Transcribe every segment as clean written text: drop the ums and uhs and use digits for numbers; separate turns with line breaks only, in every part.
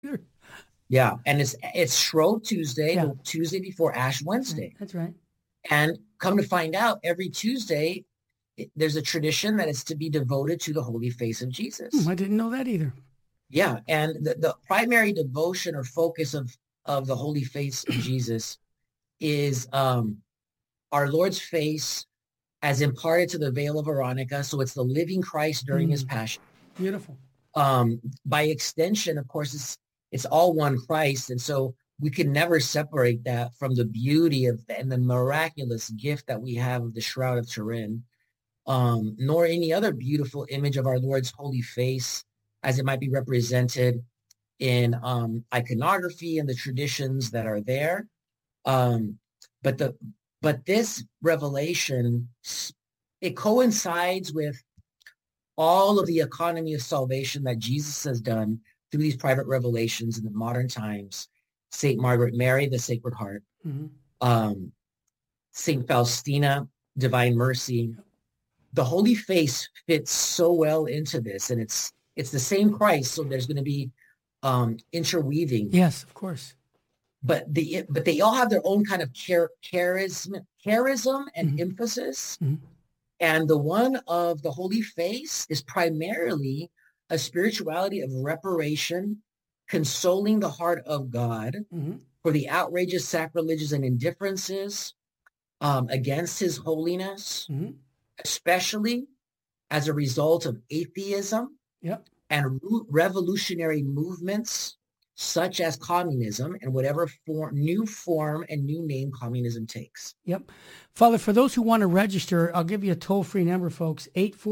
Yeah, and it's Shrove Tuesday,
Yeah,
the Tuesday before Ash
that's right.
Wednesday.
That's right.
And come to find out, every Tuesday, there's a tradition that is to be devoted to the holy face of Jesus.
I didn't know that either.
Yeah, and the primary devotion or focus of the holy face of Jesus is our Lord's face as imparted to the veil of Veronica. So it's the living Christ during his
Mm,
passion.
beautiful.
By extension, of course, it's all one Christ, and so we can never separate that from the beauty of and the miraculous gift that we have of the Shroud of Turin, nor any other beautiful image of our Lord's holy face as it might be represented in iconography and the traditions that are there. Um, but the but this revelation, it coincides with all of the economy of salvation that Jesus has done through these private revelations in the modern times. Saint Margaret Mary, the Sacred Heart,
Mm-hmm.
um, Saint Faustina, Divine Mercy. The Holy Face fits so well into this, and it's the same Christ, so there's going to be interweaving,
Yes, of course.
but they all have their own kind of charism and
Mm-hmm.
emphasis.
Mm-hmm.
And the one of the Holy Face is primarily a spirituality of reparation, consoling the heart of God
Mm-hmm.
for the outrageous sacrileges and indifferences against his holiness,
Mm-hmm.
especially as a result of atheism
Yep.
and revolutionary movements such as communism and whatever new form and new name communism takes.
Yep. Father, for those who want to register, I'll give you a toll-free number, folks,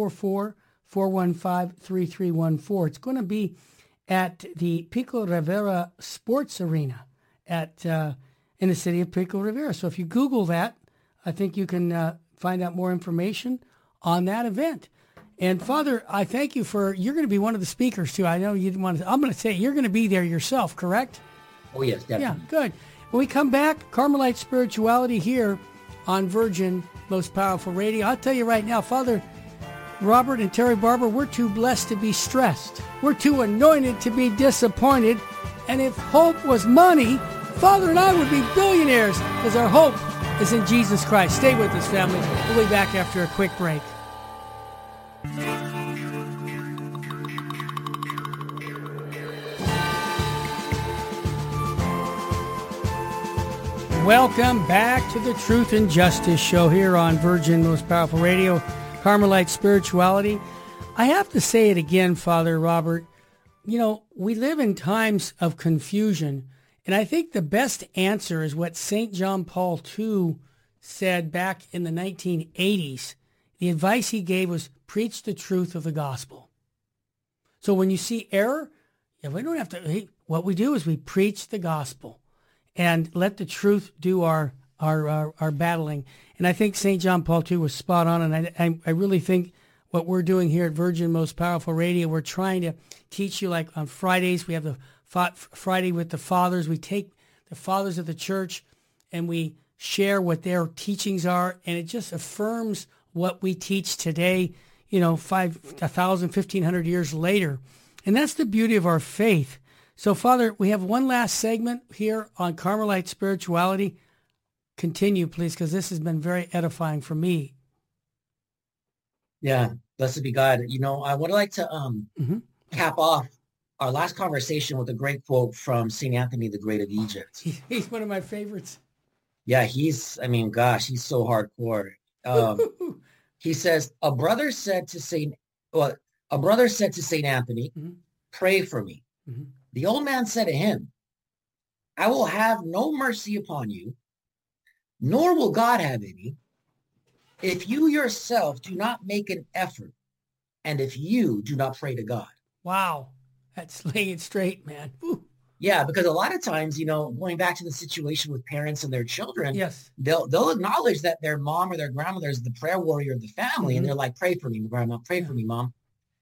844-415-3314. It's going to be at the Pico Rivera Sports Arena in the city of Pico Rivera. So if you Google that, I think you can find out more information on that event. And Father, I thank you you're going to be one of the speakers too. I know you didn't want to, I'm going to say you're going to be there yourself, correct?
Oh, yes,
Yeah,
definitely.
good. When we come back, Carmelite Spirituality here on Virgin Most Powerful Radio. I'll tell you right now, Father Robert and Terry Barber, we're too blessed to be stressed. We're too anointed to be disappointed. And if hope was money, Father and I would be billionaires because our hope is in Jesus Christ. Stay with us, family. We'll be back after a quick break. Welcome back to the Truth and Justice Show here on Virgin Most Powerful Radio, Carmelite Spirituality. I have to say it again, Father Robert. You know, we live in times of confusion, and I think the best answer is what St. John Paul II said back in the 1980s. The advice he gave was preach the truth of the gospel. So when you see error, we don't have to, what we do is we preach the gospel and let the truth do our battling. And I think St. John Paul II was spot on, and I really think what we're doing here at Virgin Most Powerful Radio, we're trying to teach you, like on Fridays, we have the Friday with the Fathers. We take the Fathers of the Church and we share what their teachings are, and it just affirms what we teach today, 1,000, 1,500 years later. And that's the beauty of our faith. So, Father, we have one last segment here on Carmelite Spirituality. Continue, please, because this has been very edifying for me.
Yeah, blessed be God. I would like to cap off our last conversation with a great quote from St. Anthony the Great of Egypt.
He's one of my favorites.
Yeah, he's so hardcore. He says, a brother said to St. Anthony, pray for me.
Mm-hmm.
The old man said to him, I will have no mercy upon you, nor will God have any, if you yourself do not make an effort, and if you do not pray to God.
Wow. That's laying it straight, man. Woo.
Yeah, because a lot of times, going back to the situation with parents and their children,
yes,
they'll acknowledge that their mom or their grandmother is the prayer warrior of the family, and they're like, pray for me, grandma, pray for me, mom.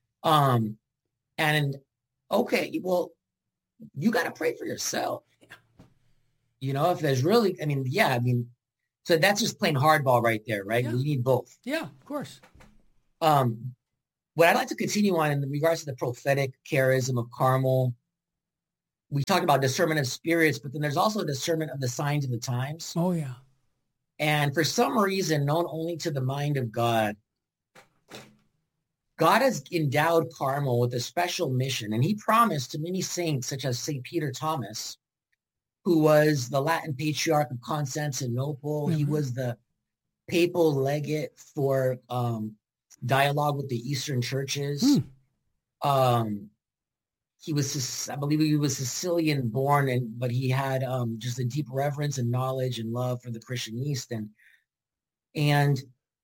And okay, well, you got to pray for yourself. If there's really, so that's just plain hardball right there, right?
Yeah.
You need both.
Yeah, of course.
What I'd like to continue on in regards to the prophetic charism of Carmel we talked about discernment of spirits, but then there's also discernment of the signs of the times.
Oh, yeah.
And for some reason, known only to the mind of God, God has endowed Carmel with a special mission, and he promised to many saints, such as St. Peter Thomas, who was the Latin patriarch of Constantinople.
Mm-hmm.
He was the papal legate for dialogue with the Eastern churches. He was, I believe he was Sicilian born, but he had just a deep reverence and knowledge and love for the Christian East. And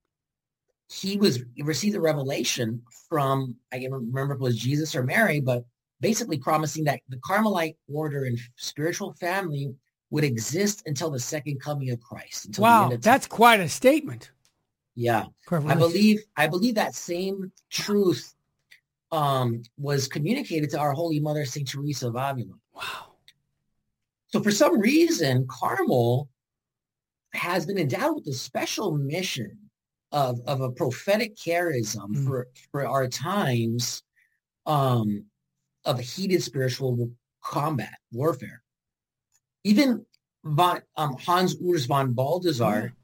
he received a revelation from, I can't remember if it was Jesus or Mary, but basically promising that the Carmelite order and spiritual family would exist until the second coming of Christ.
Wow, that's quite a statement.
Yeah. I believe that same truth was communicated to our Holy Mother, St. Teresa of Avila.
Wow.
So for some reason, Carmel has been endowed with a special mission of a prophetic charism for our times of heated spiritual combat, warfare. Even Hans Urs von Balthasar,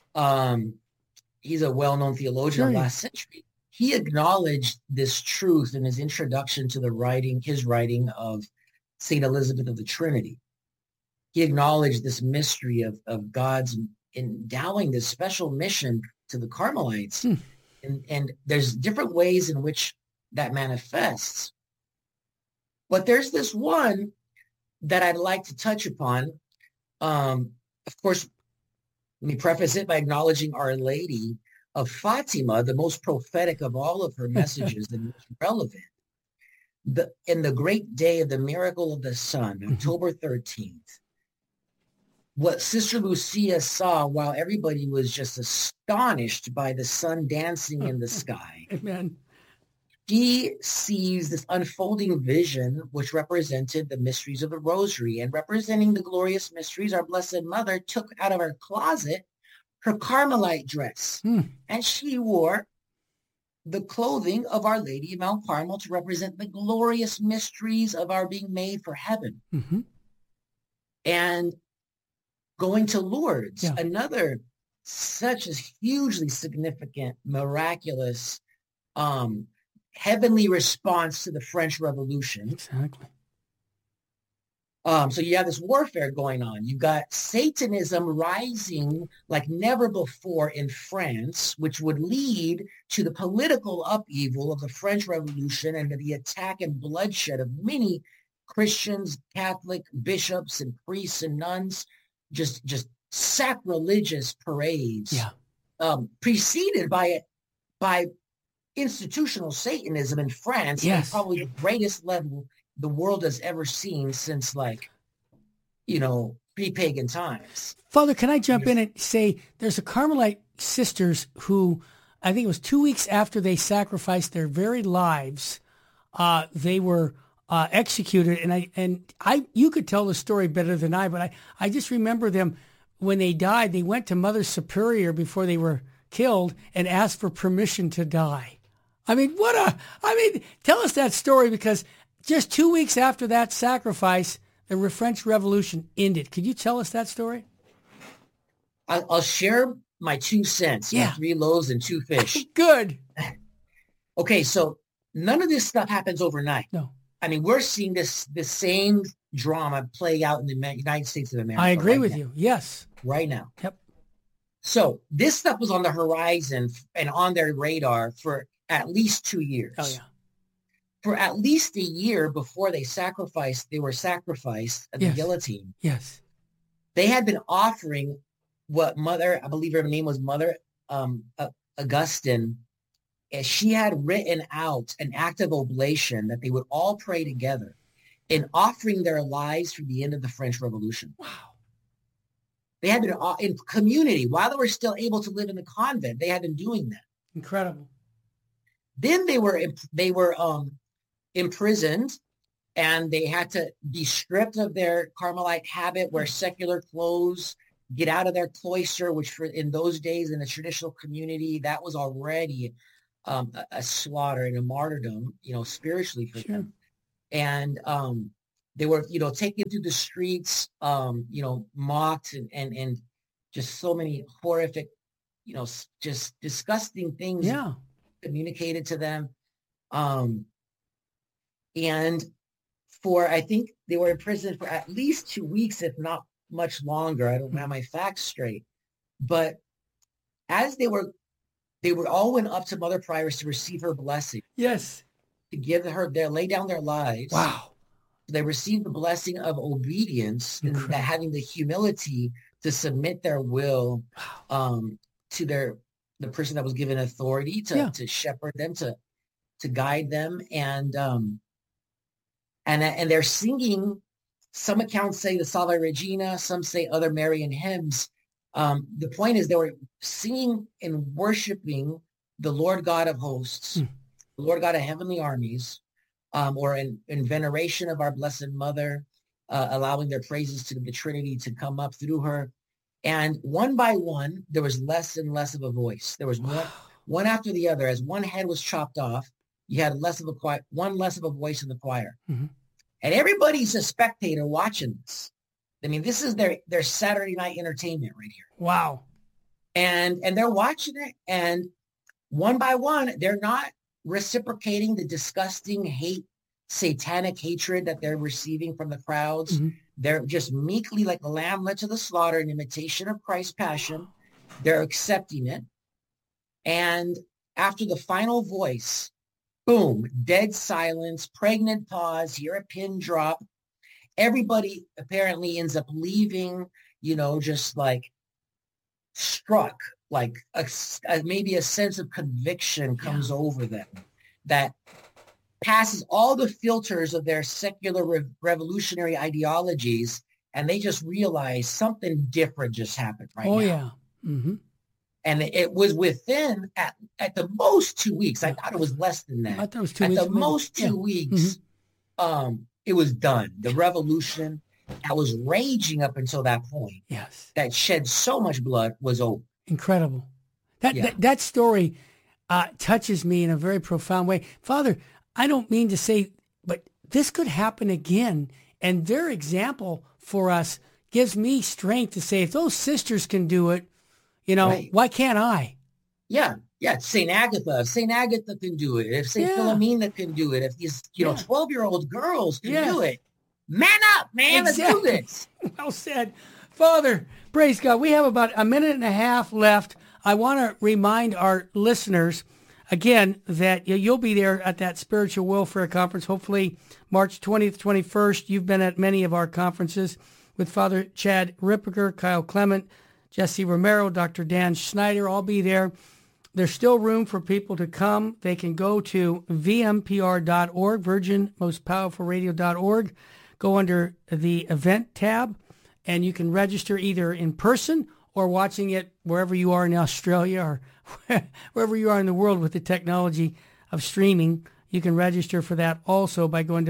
he's a well-known theologian of the last century. He acknowledged this truth in his introduction to his writing of St. Elizabeth of the Trinity. He acknowledged this mystery of God's endowing this special mission to the Carmelites. And there's different ways in which that manifests. But there's this one that I'd like to touch upon. Of course, let me preface it by acknowledging Our Lady of Fatima, the most prophetic of all of her messages and most relevant. In the great day of the miracle of the sun, October 13th, what Sister Lucia saw while everybody was just astonished by the sun dancing in the sky.
Amen.
She sees this unfolding vision, which represented the mysteries of the Rosary, and representing the glorious mysteries, our Blessed Mother took out of her closet her Carmelite dress, and she wore the clothing of Our Lady of Mount Carmel to represent the glorious mysteries of our being made for heaven. And going to Lourdes, another such a hugely significant, miraculous, heavenly response to the French Revolution.
Exactly.
So you have this warfare going on. You've got Satanism rising like never before in France, which would lead to the political upheaval of the French Revolution and to the attack and bloodshed of many Christians, Catholic bishops and priests and nuns, just sacrilegious parades, preceded by institutional Satanism in France, at probably the greatest level the world has ever seen since, pre-pagan times.
Father, can I jump in and say there's a Carmelite sisters who, I think it was 2 weeks after they sacrificed their very lives, they were executed. And you could tell the story better than I, but I just remember them when they died. They went to Mother Superior before they were killed and asked for permission to die. Tell us that story, because just 2 weeks after that sacrifice, the French Revolution ended. Could you tell us that story?
I'll share my 2 cents. My 3 loaves and 2 fish.
Good.
Okay, so none of this stuff happens overnight.
No.
We're seeing this same drama play out in the United States of America.
I agree with you. Yes.
Right now.
Yep.
So this stuff was on the horizon and on their radar for at least 2 years.
Oh, yeah.
For at least a year before they were sacrificed at the guillotine.
Yes.
They had been offering what Mother, I believe her name was Mother Augustine, and she had written out an act of oblation that they would all pray together in offering their lives for the end of the French Revolution.
Wow.
They had been in community while they were still able to live in the convent. They had been doing that.
Incredible.
Then they were imprisoned, and they had to be stripped of their Carmelite habit, wear secular clothes, get out of their cloister, which in those days in the traditional community, that was already a slaughter and a martyrdom, spiritually for them. And They were, taken through the streets, mocked and just so many horrific, just disgusting things communicated to them. And I think they were in prison for at least 2 weeks, if not much longer. I don't have my facts straight. But as they all went up to Mother Prioress to receive her blessing.
Yes.
To give her lay down their lives.
Wow.
They received the blessing of obedience and that having the humility to submit their will to the person that was given authority to shepherd them, to guide them. And they're singing. Some accounts say the Salve Regina, some say other Marian hymns. The point is they were singing and worshiping the Lord God of hosts, the Lord God of heavenly armies, or in veneration of our Blessed Mother, allowing their praises to the Trinity to come up through her. And one by one, there was less and less of a voice. There was one after the other. As one head was chopped off, you had one less of a voice in the choir. Mm-hmm. And everybody's a spectator watching this. I mean, this is their Saturday night entertainment right here.
Wow.
And they're watching it. And one by one, they're not reciprocating the disgusting satanic hatred that they're receiving from the crowds. Mm-hmm. They're just meekly, like a lamb led to the slaughter, in imitation of Christ's passion. They're accepting it. And after the final voice, boom, dead silence, pregnant pause, hear a pin drop. Everybody apparently ends up leaving, just like struck, like maybe a sense of conviction comes over them that passes all the filters of their secular revolutionary ideologies, and they just realize something different just happened right now. Oh, yeah. Mm-hmm. And it was within, at the most 2 weeks. I thought it was less than that. I thought it was 2 weeks. At the most 2 weeks, it was done. The revolution that was raging up until that point, that shed so much blood, was over.
Incredible. That story touches me in a very profound way. Father, I don't mean to say, but this could happen again. And their example for us gives me strength to say, if those sisters can do it, why can't I?
Yeah. St. Agatha. If St. Agatha can do it, if St. Philomena can do it, if these 12-year-old girls can do it, man up, man. Exactly. Let's do this.
Well said. Father, praise God. We have about a minute and a half left. I want to remind our listeners, again, that you'll be there at that Spiritual Warfare Conference, hopefully March 20th, 21st. You've been at many of our conferences with Father Chad Ripperger, Kyle Clement, Jesse Romero, Dr. Dan Schneider. I'll be there. There's still room for people to come. They can go to vmpr.org, virginmostpowerfulradio.org, go under the event tab, and you can register either in person or watching it wherever you are in Australia or wherever you are in the world with the technology of streaming. You can register for that also by going to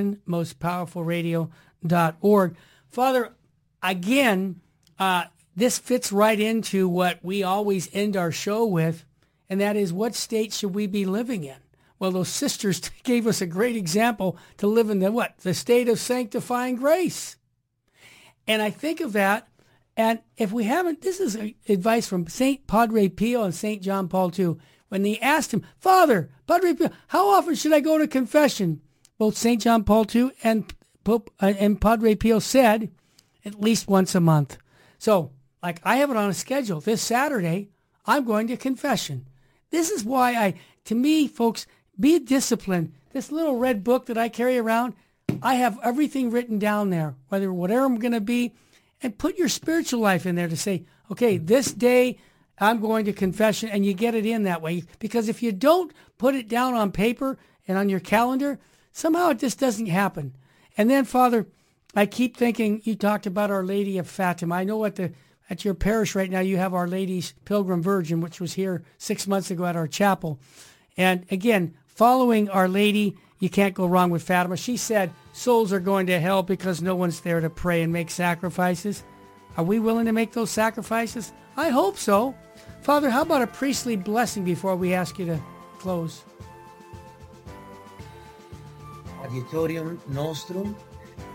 virginmostpowerfulradio.org. Father, again, this fits right into what we always end our show with, and that is, what state should we be living in? Well, those sisters gave us a great example to live in the state of sanctifying grace. And I think of that, and if we haven't, this is advice from St. Padre Pio and St. John Paul II. When they asked him, Father, Padre Pio, how often should I go to confession? Both St. John Paul II and Padre Pio said, at least once a month. So, like, I have it on a schedule. This Saturday, I'm going to confession. This is why to me, folks, be disciplined. This little red book that I carry around, I have everything written down there, whatever I'm going to be, and put your spiritual life in there to say, okay, this day I'm going to confession, and you get it in that way. Because if you don't put it down on paper and on your calendar, somehow it just doesn't happen. And then, Father, I keep thinking, you talked about Our Lady of Fatima. I know at your parish right now, you have Our Lady's Pilgrim Virgin, which was here 6 months ago at our chapel. And again, following Our Lady, you can't go wrong with Fatima. She said souls are going to hell because no one's there to pray and make sacrifices. Are we willing to make those sacrifices? I hope so. Father, how about a priestly blessing before we ask you to close?
Adiutorium nostrum,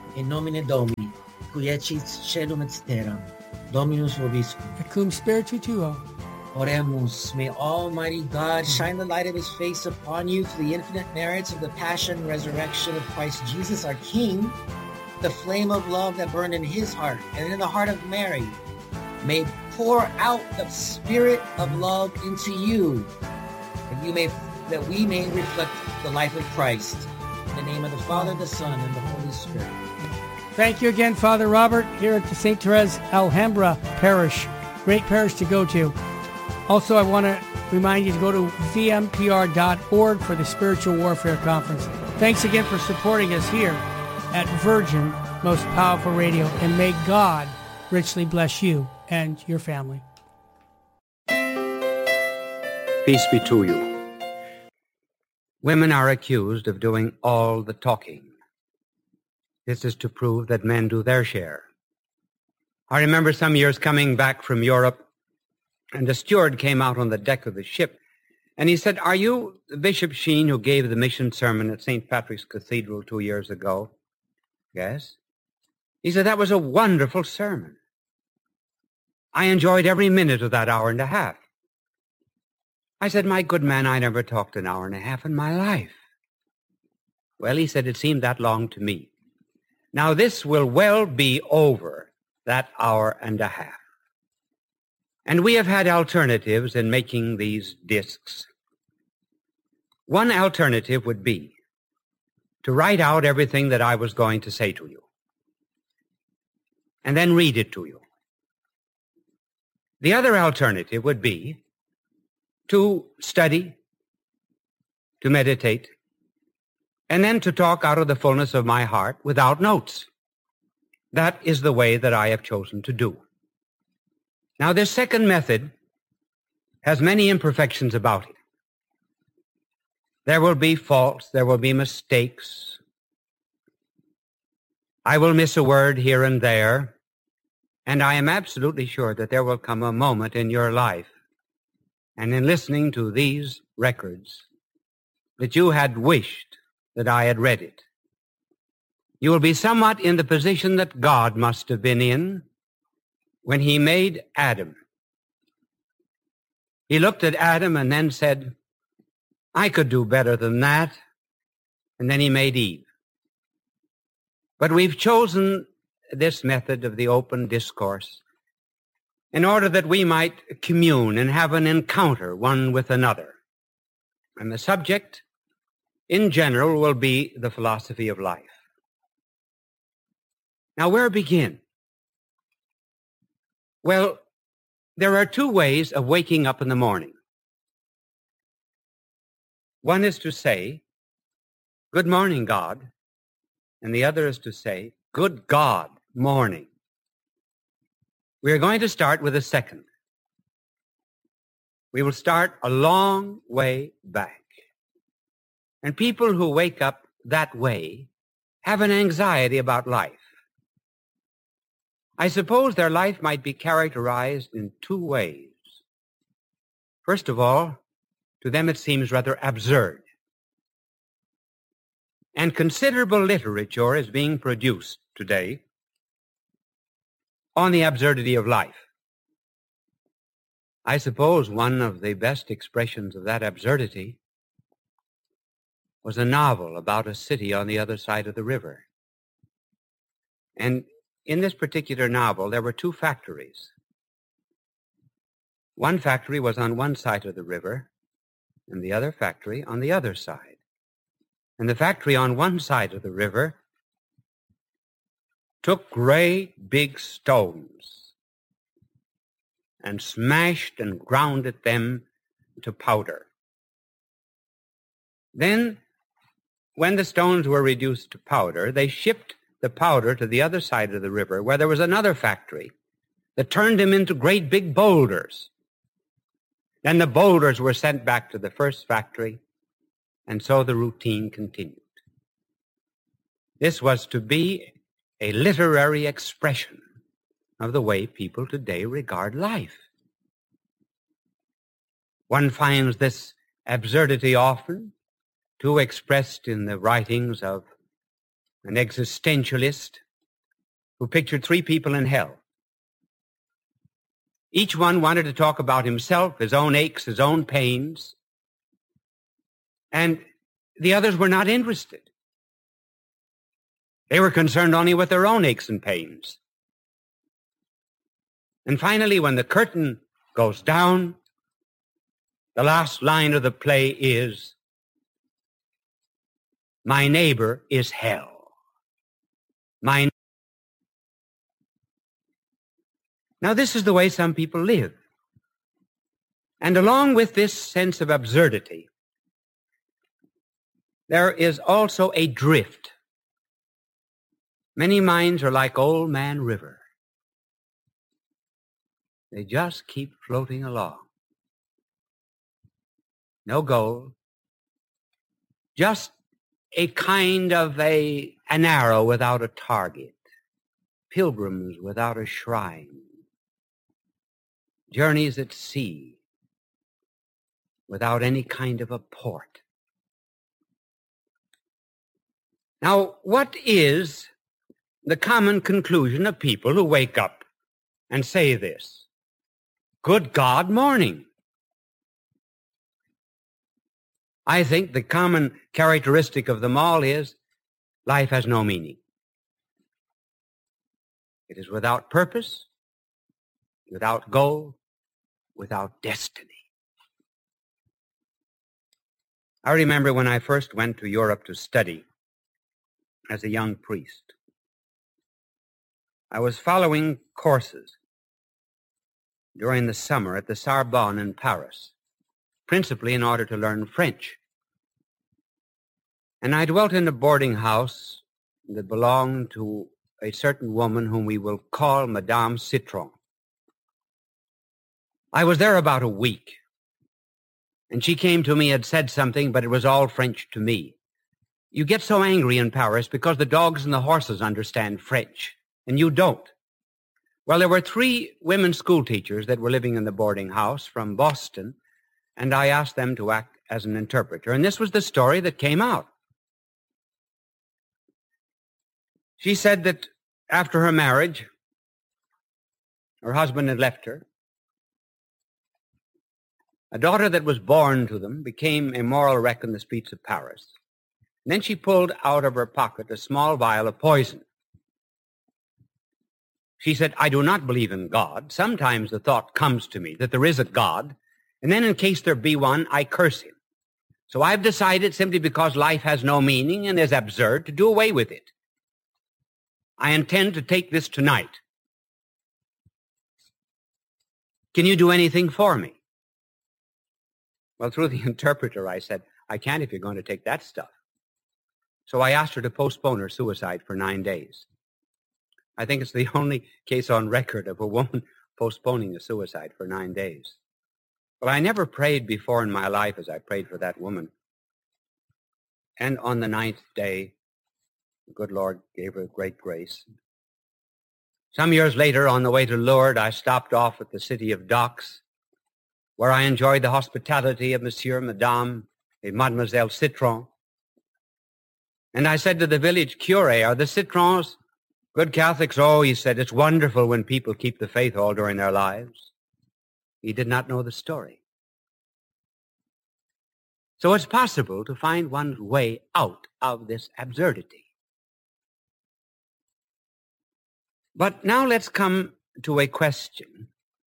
In nomine Domini, qui ecit caelum et terram, Dominus vobiscum.
Et cum spiritu tuo.
Oremus, may Almighty God shine the light of his face upon you through the infinite merits of the passion and resurrection of Christ Jesus our King. The flame of love that burned in his heart and in the heart of Mary may pour out the spirit of love into you, that we may reflect the life of Christ. In the name of the Father, the Son, and the Holy Spirit.
Thank you again, Father Robert, here at the St. Therese Alhambra Parish. Great parish to go to. Also, I want to remind you to go to vmpr.org for the Spiritual Warfare Conference. Thanks again for supporting us here at Virgin Most Powerful Radio, and may God richly bless you and your family.
Peace be to you. Women are accused of doing all the talking. This is to prove that men do their share. I remember some years coming back from Europe, and the steward came out on the deck of the ship, and he said, "Are you Bishop Sheen who gave the mission sermon at St. Patrick's Cathedral 2 years ago?" "Yes." He said, "That was a wonderful sermon. I enjoyed every minute of that hour and a half." I said, "My good man, I never talked an hour and a half in my life." Well, he said, "It seemed that long to me." Now, this will well be over that hour and a half. And we have had alternatives in making these discs. One alternative would be to write out everything that I was going to say to you and then read it to you. The other alternative would be to study, to meditate, and then to talk out of the fullness of my heart without notes. That is the way that I have chosen to do. Now, this second method has many imperfections about it. There will be faults, there will be mistakes. I will miss a word here and there, and I am absolutely sure that there will come a moment in your life and in listening to these records that you had wished that I had read it. You will be somewhat in the position that God must have been in when he made Adam. He looked at Adam and then said, "I could do better than that." And then he made Eve. But we've chosen this method of the open discourse in order that we might commune and have an encounter one with another. And the subject, in general, will be the philosophy of life. Now, where begin? Well, there are two ways of waking up in the morning. One is to say, "Good morning, God," and the other is to say, "Good God, morning." We are going to start with the second. We will start a long way back. And people who wake up that way have an anxiety about life. I suppose their life might be characterized in two ways. First of all, to them it seems rather absurd. And considerable literature is being produced today on the absurdity of life. I suppose one of the best expressions of that absurdity was a novel about a city on the other side of the river. And in this particular novel, there were two factories. One factory was on one side of the river, and the other factory on the other side. And the factory on one side of the river took great big stones and smashed and grounded them to powder. Then, when the stones were reduced to powder, they shipped the powder to the other side of the river, where there was another factory that turned them into great big boulders. Then the boulders were sent back to the first factory, and so the routine continued. This was to be a literary expression of the way people today regard life. One finds this absurdity often too expressed in the writings of an existentialist who pictured three people in hell. Each one wanted to talk about himself, his own aches, his own pains, and the others were not interested. They were concerned only with their own aches and pains. And finally, when the curtain goes down, the last line of the play is, "My neighbor is hell." Now, this is the way some people live. And along with this sense of absurdity, there is also a drift. Many minds are like Old Man River. They just keep floating along. No goal. Just a kind of an arrow without a target. Pilgrims without a shrine. Journeys at sea without any kind of a port. Now, what is the common conclusion of people who wake up and say this? Good God, morning. I think the common characteristic of them all is life has no meaning. It is without purpose, without goal, without destiny. I remember when I first went to Europe to study as a young priest. I was following courses during the summer at the Sorbonne in Paris, principally in order to learn French. And I dwelt in a boarding house that belonged to a certain woman whom we will call Madame Citron. I was there about a week, and she came to me and said something, but it was all French to me. You get so angry in Paris because the dogs and the horses understand French, and you don't. Well, there were 3 women school teachers that were living in the boarding house from Boston, and I asked them to act as an interpreter, and this was the story that came out. She said that after her marriage, her husband had left her. A daughter that was born to them became a moral wreck in the streets of Paris. And then she pulled out of her pocket a small vial of poison. She said, I do not believe in God. Sometimes the thought comes to me that there is a God, and then in case there be one, I curse him. So I've decided, simply because life has no meaning and is absurd, to do away with it. I intend to take this tonight. Can you do anything for me? Well, through the interpreter, I said, I can't if you're going to take that stuff. So I asked her to postpone her suicide for 9 days. I think it's the only case on record of a woman postponing a suicide for 9 days. Well, I never prayed before in my life as I prayed for that woman. And on the 9th day, the good Lord gave her great grace. Some years later, on the way to Lourdes, I stopped off at the city of Docks, where I enjoyed the hospitality of Monsieur, Madame, and Mademoiselle Citron. And I said to the village curé, are the Citrons good Catholics? Oh, he said, it's wonderful when people keep the faith all during their lives. He did not know the story. So it's possible to find one's way out of this absurdity. But now let's come to a question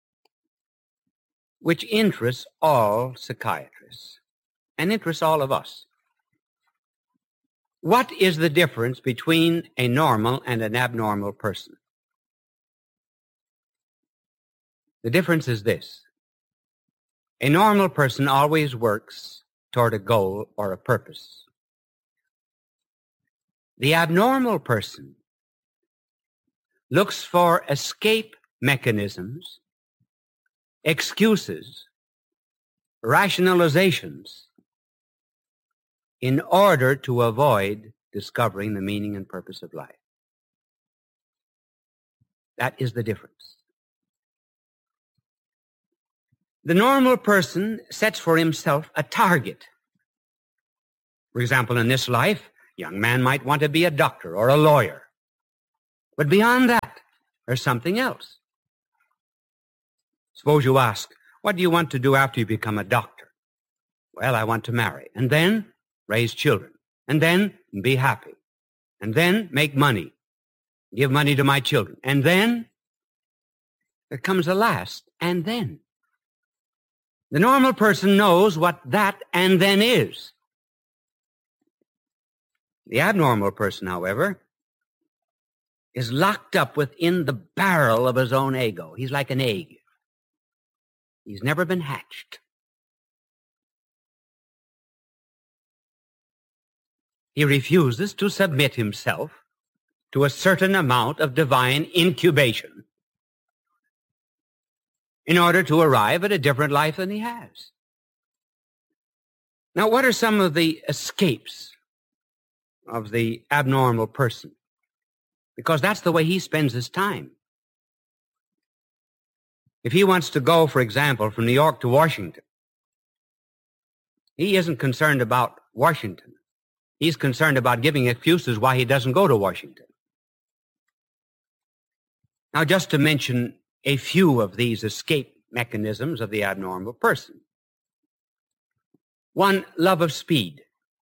which interests all psychiatrists and interests all of us. What is the difference between a normal and an abnormal person? The difference is this. A normal person always works toward a goal or a purpose. The abnormal person looks for escape mechanisms, excuses, rationalizations, in order to avoid discovering the meaning and purpose of life. That is the difference. The normal person sets for himself a target. For example, in this life, a young man might want to be a doctor or a lawyer. But beyond that, there's something else. Suppose you ask, what do you want to do after you become a doctor? Well, I want to marry, and then raise children, and then be happy, and then make money, give money to my children, and then there comes a last, and then. The normal person knows what that and then is. The abnormal person, however, is locked up within the barrel of his own ego. He's like an egg. He's never been hatched. He refuses to submit himself to a certain amount of divine incubation in order to arrive at a different life than he has. Now, what are some of the escapes of the abnormal person? Because that's the way he spends his time. If he wants to go, for example, from New York to Washington, he isn't concerned about Washington. He's concerned about giving excuses why he doesn't go to Washington. Now, just to mention a few of these escape mechanisms of the abnormal person. One, love of speed.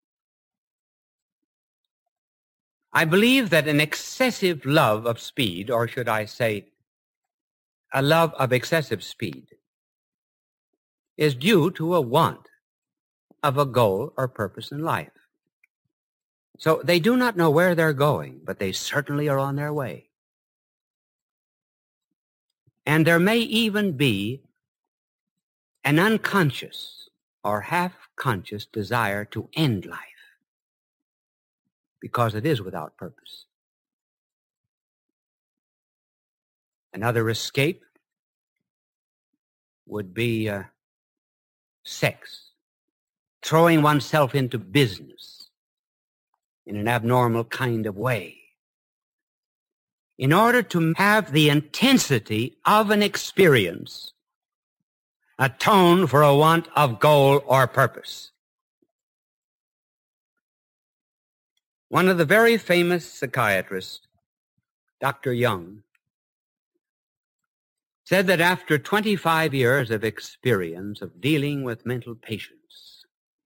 I believe that an excessive love of speed, or should I say, a love of excessive speed, is due to a want of a goal or purpose in life. So they do not know where they're going, but they certainly are on their way. And there may even be an unconscious or half-conscious desire to end life because it is without purpose. Another escape would be sex, throwing oneself into business in an abnormal kind of way in order to have the intensity of an experience atone for a want of goal or purpose. One of the very famous psychiatrists, Dr. Jung, said that after 25 years of experience of dealing with mental patients,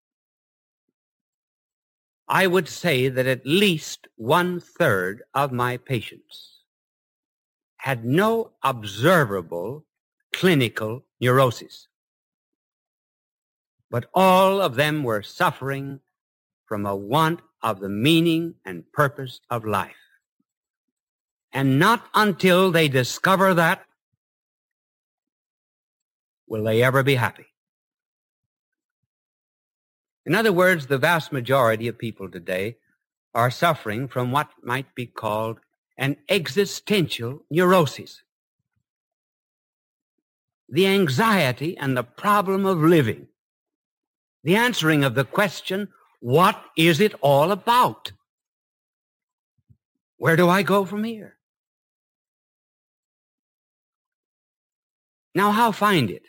I would say that at least 1/3 of my patients had no observable clinical neuroses, but all of them were suffering from a want of the meaning and purpose of life. And not until they discover that will they ever be happy. In other words, the vast majority of people today are suffering from what might be called an existential neurosis. The anxiety and the problem of living. The answering of the question, what is it all about? Where do I go from here? Now, how find it?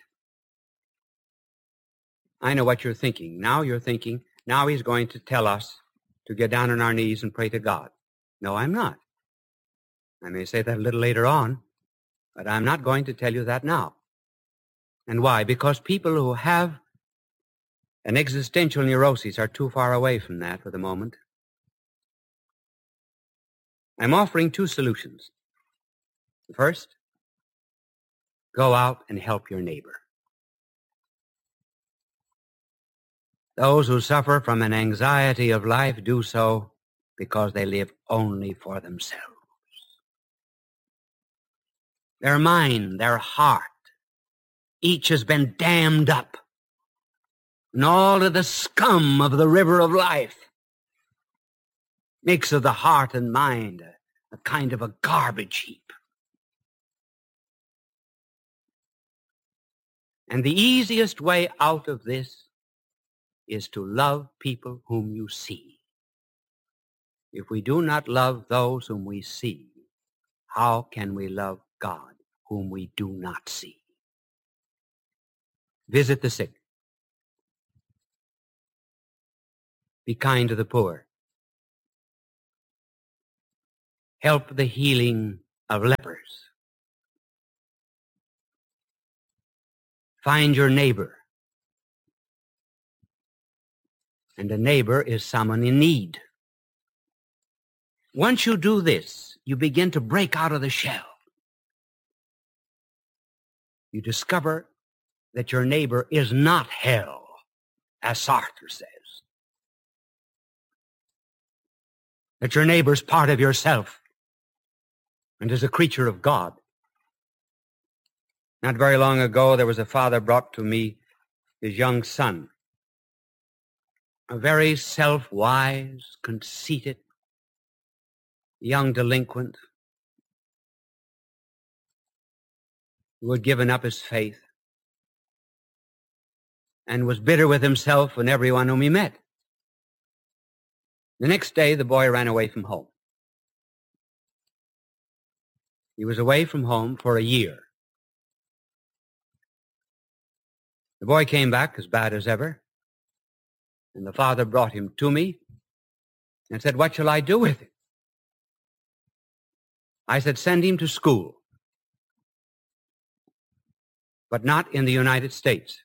I know what you're thinking. Now you're thinking, now he's going to tell us to get down on our knees and pray to God. No, I'm not. I may say that a little later on, but I'm not going to tell you that now. And why? Because people who have an existential neurosis are too far away from that for the moment. I'm offering 2 solutions. First, go out and help your neighbor. Those who suffer from an anxiety of life do so because they live only for themselves. Their mind, their heart, each has been dammed up. And all of the scum of the river of life makes of the heart and mind a kind of a garbage heap. And the easiest way out of this is to love people whom you see. If we do not love those whom we see, how can we love God whom we do not see? Visit the sick. Be kind to the poor. help the healing of lepers. Find your neighbor. And a neighbor is someone in need. Once you do this, you begin to break out of the shell. You discover that your neighbor is not hell, as Sartre says. That your neighbor is part of yourself and is a creature of God. Not very long ago, there was a father brought to me his young son, a very self-wise, conceited, young delinquent who had given up his faith and was bitter with himself and everyone whom he met. The next day, the boy ran away from home. He was away from home for a year. The boy came back as bad as ever, and the father brought him to me and said, "What shall I do with him?" I said, "Send him to school, but not in the United States."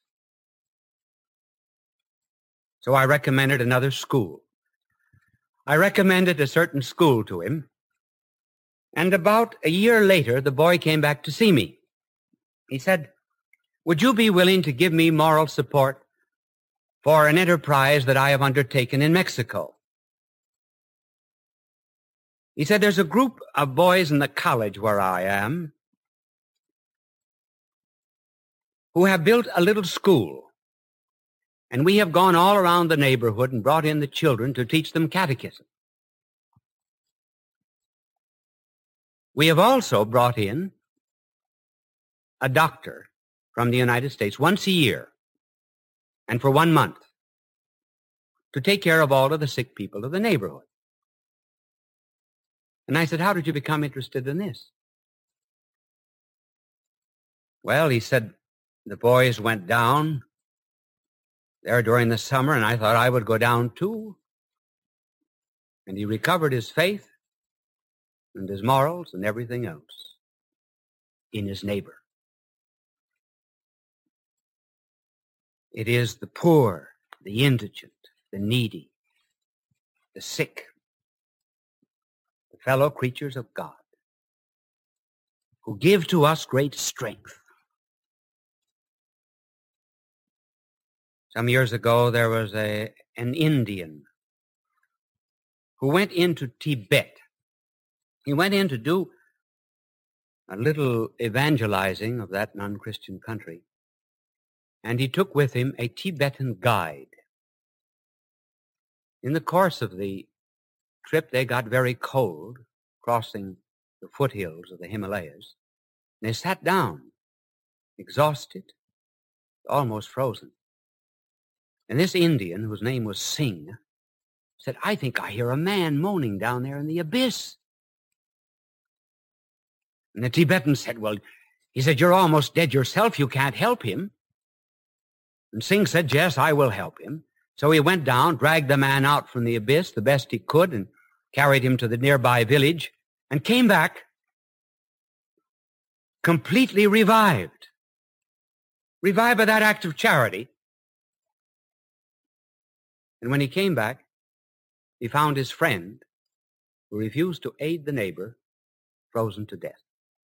So I recommended another school. I recommended a certain school to him, and about a year later, the boy came back to see me. He said, "Would you be willing to give me moral support for an enterprise that I have undertaken in Mexico?" He said, "There's a group of boys in the college where I am who have built a little school, and we have gone all around the neighborhood and brought in the children to teach them catechism. We have also brought in a doctor from the United States once a year and for 1 month to take care of all of the sick people of the neighborhood." And I said, "How did you become interested in this?" "Well," he said, "the boys went down there during the summer, and I thought I would go down too." And he recovered his faith and his morals and everything else in his neighbor. It is the poor, the indigent, the needy, the sick, the fellow creatures of God, who give to us great strength. Some years ago, there was an Indian who went into Tibet. He went in to do a little evangelizing of that non-Christian country, and he took with him a Tibetan guide. In the course of the trip, they got very cold, crossing the foothills of the Himalayas. They sat down, exhausted, almost frozen. And this Indian, whose name was Singh, said, "I think I hear a man moaning down there in the abyss." And the Tibetan said, "Well," he said, "you're almost dead yourself. You can't help him." And Singh said, "Yes, I will help him." So he went down, dragged the man out from the abyss the best he could, and carried him to the nearby village, and came back completely revived. Revived by that act of charity. And when he came back, he found his friend, who refused to aid the neighbor, frozen to death.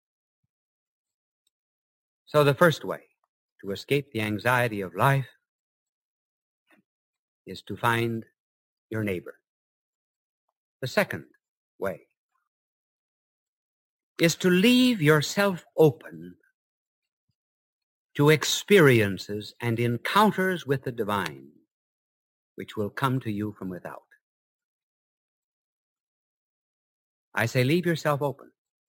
So the first way to escape the anxiety of life is to find your neighbor. The second way is to leave yourself open to experiences and encounters with the divine, which will come to you from without. I say, leave yourself open.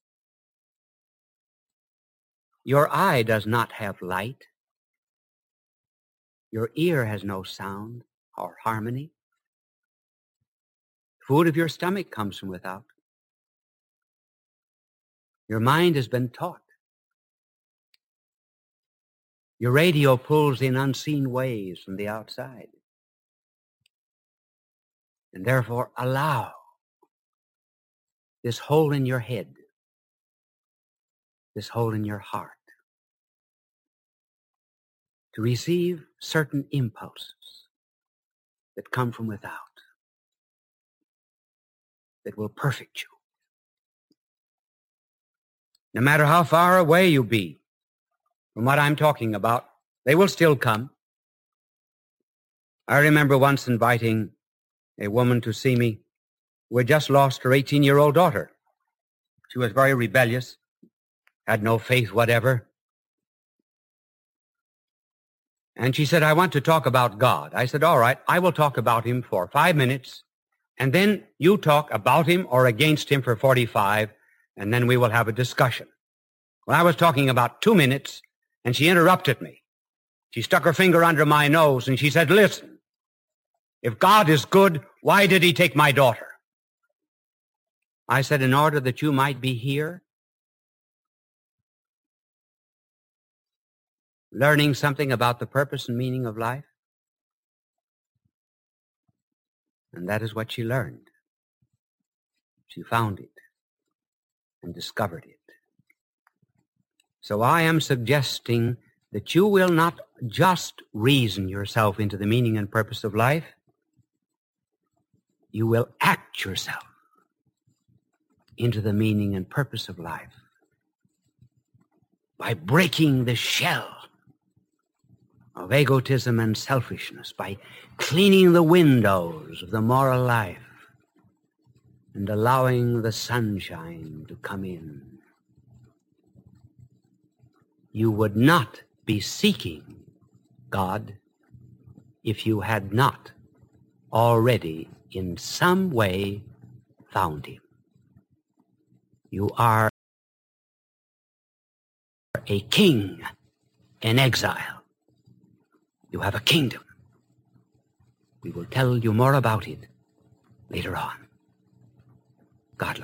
Your eye does not have light. Your ear has no sound or harmony. Food of your stomach comes from without. Your mind has been taught. Your radio pulls in unseen waves from the outside. And therefore allow this hole in your head, this hole in your heart, to receive certain impulses that come from without, that will perfect you. No matter how far away you be from what I'm talking about, they will still come. I remember once inviting a woman to see me who had just lost her 18-year-old daughter. She was very rebellious, had no faith whatever. And she said, I want to talk about God. I said, all right, I will talk about him for 5 minutes, and then you talk about him or against him for 45, and then we will have a discussion. Well, I was talking about 2 minutes, and she interrupted me. She stuck her finger under my nose, and she said, listen, if God is good, why did he take my daughter? I said, in order that you might be here, learning something about the purpose and meaning of life. And that is what she learned. She found it and discovered it. So I am suggesting that you will not just reason yourself into the meaning and purpose of life. You will act yourself into the meaning and purpose of life by breaking the shell of egotism and selfishness, by cleaning the windows of the moral life and allowing the sunshine to come in. You would not be seeking God if you had not already in some way found him. You are a king in exile. You have a kingdom. We will tell you more about it later on. God bless.